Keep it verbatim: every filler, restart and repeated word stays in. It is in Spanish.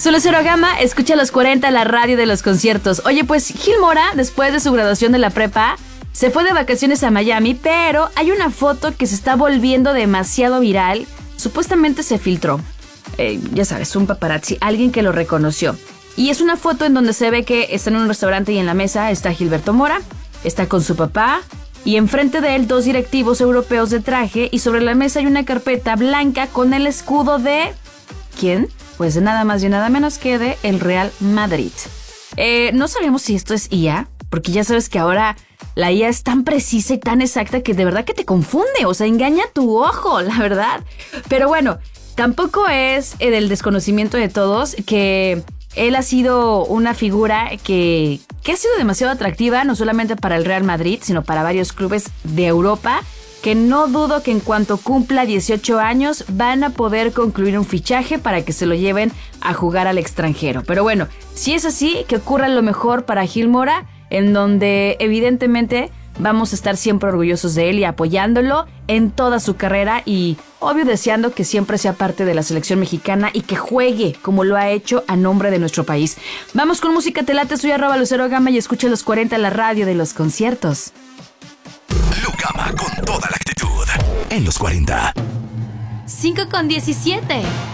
Soy Lucero Gama, escucha los cuarenta, la radio de los conciertos. Oye, pues Gil Mora, después de su graduación de la prepa, se fue de vacaciones a Miami, pero hay una foto que se está volviendo demasiado viral. Supuestamente se filtró. Eh, ya sabes, un paparazzi, alguien que lo reconoció. Y es una foto en donde se ve que está en un restaurante y en la mesa está Gilberto Mora, está con su papá, y enfrente de él dos directivos europeos de traje, y sobre la mesa hay una carpeta blanca con el escudo de... ¿quién? Pues de nada más y nada menos que de el Real Madrid. Eh, no sabemos si esto es I A, porque ya sabes que ahora la I A es tan precisa y tan exacta que de verdad que te confunde, o sea, engaña tu ojo, la verdad. Pero bueno, tampoco es eh, del desconocimiento de todos que él ha sido una figura que, que ha sido demasiado atractiva, no solamente para el Real Madrid, sino para varios clubes de Europa, que no dudo que en cuanto cumpla dieciocho años van a poder concluir un fichaje para que se lo lleven a jugar al extranjero. Pero bueno, si es así, que ocurra lo mejor para Gil Mora, en donde evidentemente vamos a estar siempre orgullosos de él y apoyándolo en toda su carrera y obvio deseando que siempre sea parte de la selección mexicana y que juegue como lo ha hecho a nombre de nuestro país. Vamos con música, te late, soy arroba Lucero Gama y escucha los cuarenta, la radio de los conciertos. Gama con toda la actitud en los cuarenta. cinco con diecisiete.